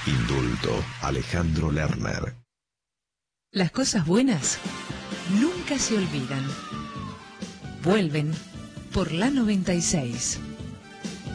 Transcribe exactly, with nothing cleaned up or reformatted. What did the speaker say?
Indulto, Alejandro Lerner. Las cosas buenas nunca se olvidan. Vuelven por la noventa y seis.